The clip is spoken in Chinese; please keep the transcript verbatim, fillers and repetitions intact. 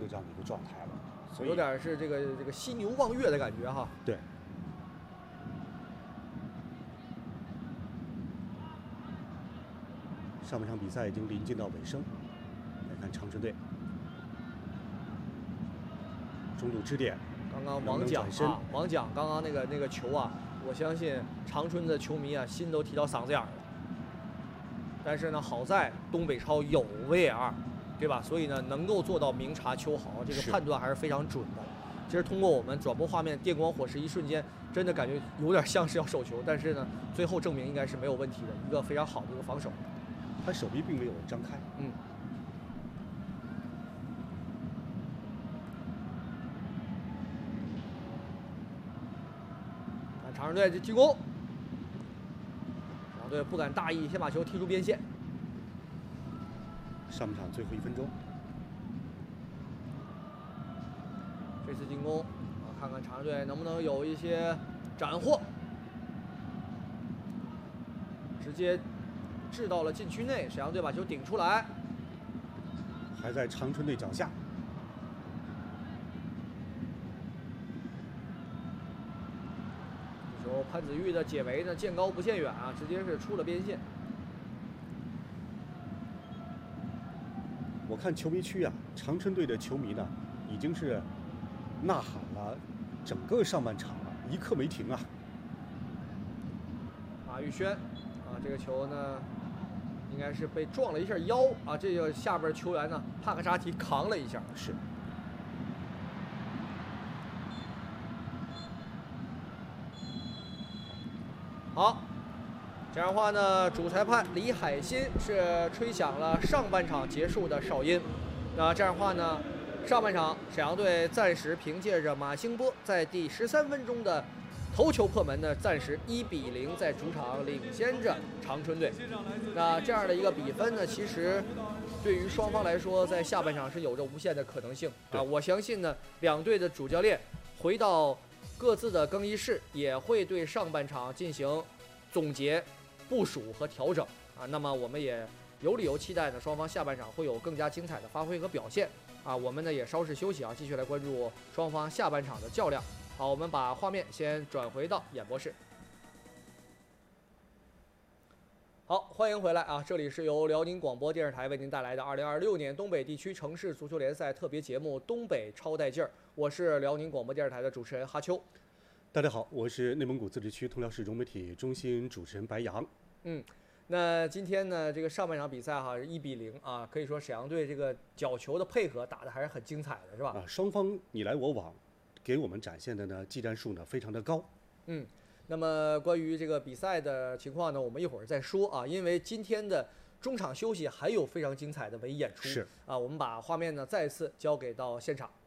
的这样的一个状态了，所以有点是这个这个犀牛望月的感觉哈。 对。上半场比赛已经临近到尾声，来看长春队中路支点， 刚刚王蒋啊，王蒋刚刚那个那个球啊，我相信长春的球迷啊心都提到嗓子眼儿了。但是呢，好在东北超有 V R， 对吧？所以呢，能够做到明察秋毫，这个判断还是非常准的。其实通过我们转播画面，电光火石，一瞬间真的感觉有点像是要手球，但是呢，最后证明应该是没有问题的，一个非常好的一个防守。 他手臂并没有张开。 嗯。看长春队这进攻，长春队不敢大意，先把球踢出边线。 上半场最后一分钟， 这次进攻啊，看看长春队能不能有一些斩获，直接掷到了禁区内，沈阳队把球顶出来， 还在长春队脚下。 这球潘子玉的解围呢，见高不见远啊，直接是出了边线。 我看球迷区啊，长春队的球迷呢，已经是呐喊了整个上半场了，一刻没停啊。 马玉轩啊，这个球呢，应该是被撞了一下腰啊，这个下边球员呢，帕克沙提扛了一下。 是。 好，这样的话呢，主裁判李海鑫是吹响了上半场结束的哨音。那这样的话呢，上半场沈阳队暂时凭借着马兴波在第十三分钟的头球破门呢，暂时一比零在主场领先着长春队。那这样的一个比分呢，其实对于双方来说，在下半场是有着无限的可能性啊。我相信呢，两队的主教练回到各自的更衣室，也会对上半场进行总结、部署和调整啊。那么我们也有理由期待呢，双方下半场会有更加精彩的发挥和表现啊。我们呢也稍事休息啊，继续来关注双方下半场的较量。好，我们把画面先转回到演播室。好，欢迎回来啊！这里是由辽宁广播电视台为您带来的二零二六年东北地区城市足球联赛特别节目《东北超带劲儿》，我是辽宁广播电视台的主持人哈秋。 大家好，我是内蒙古自治区通辽市融媒体中心主持人白杨。 嗯，那今天呢，这个上半场比赛哈是一比零啊，可以说沈阳队这个角球的配合打得还是很精彩的，是吧？ 啊，双方你来我往，给我们展现的呢技战术呢非常的高。 嗯。那么关于这个比赛的情况呢，我们一会儿再说啊，因为今天的中场休息还有非常精彩的文艺演出。 是啊，我们把画面呢再次交给到现场。